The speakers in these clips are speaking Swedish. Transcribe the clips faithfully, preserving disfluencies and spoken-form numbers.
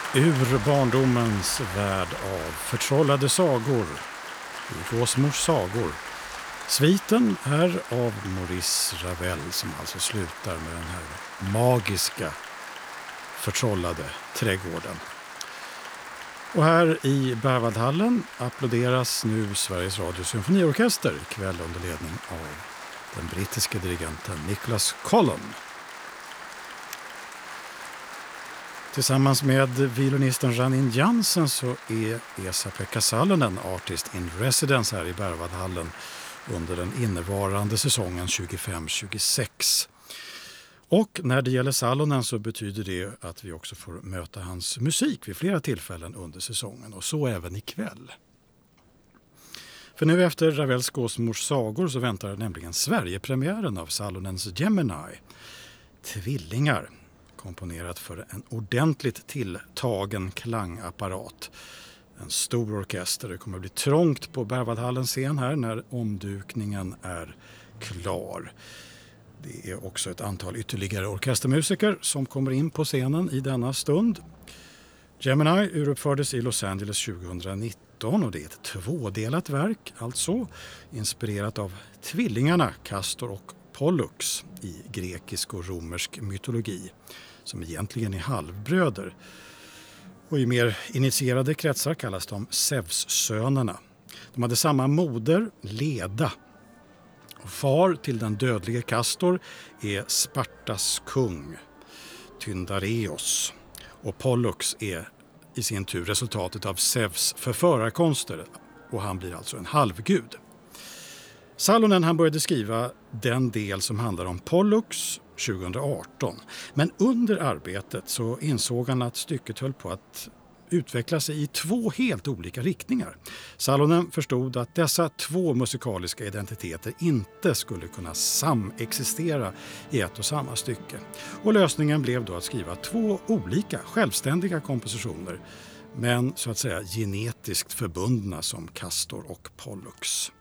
Ur barndomens värld av förtrollade sagor, i Gåsmors sagor. Sviten är av Maurice Ravel som alltså slutar med den här magiska förtrollade trädgården. Och här i Berwaldhallen applåderas nu Sveriges Radio Symfoniorkester ikväll under ledning av den brittiske dirigenten Nicholas Collon. Tillsammans med violinisten Janine Jansen så är Esa-Pekka Salonen artist in residence här i Berwaldhallen under den innevarande säsongen tjugofem tjugosex. Och när det gäller Salonen så betyder det att vi också får möta hans musik vid flera tillfällen under säsongen och så även ikväll. För nu efter Ravels Gåsmors sagor så väntar nämligen Sverigepremiären av Salonens Gemini, Tvillingar, komponerat för en ordentligt tilltagen klangapparat. En stor orkester. Det kommer att bli trångt på Berwaldhallens scen här när omdukningen är klar. Det är också ett antal ytterligare orkestermusiker som kommer in på scenen i denna stund. Gemini uruppfördes i Los Angeles tjugonitton och det är ett tvådelat verk, alltså inspirerat av tvillingarna Castor och Pollux i grekisk och romersk mytologi, som egentligen är halvbröder. Och i mer initierade kretsar kallas de Zeus-sönerna. De hade samma moder, Leda. Och far till den dödlige Castor är Spartas kung, Tyndareos. Och Pollux är i sin tur resultatet av Zeus förförarkonster och han blir alltså en halvgud. Salonen han började skriva den del som handlar om Pollux tjugoarton. Men under arbetet så insåg han att stycket höll på att utveckla sig i två helt olika riktningar. Salonen förstod att dessa två musikaliska identiteter inte skulle kunna samexistera i ett och samma stycke. Och lösningen blev då att skriva två olika självständiga kompositioner, men så att säga genetiskt förbundna som Castor och Pollux.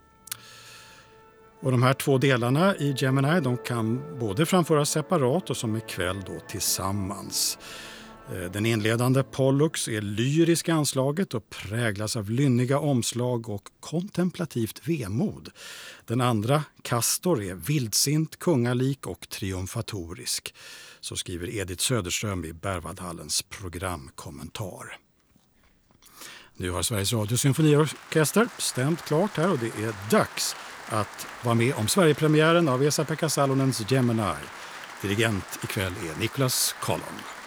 Och de här två delarna i Gemini de kan både framföras separat och som ikväll då tillsammans. Den inledande Pollux är lyrisk anslaget och präglas av lynniga omslag och kontemplativt vemod. Den andra, Castor, är vildsint, kungalik och triumfatorisk. Så skriver Edith Söderström i Berwaldhallens programkommentar. Nu har Sveriges Radio Symfoniorkester stämt klart här och det är dags att vara med om Sverigepremiären av Esa-Pekka Salonens Gemini. Dirigent ikväll är Nicholas Collon.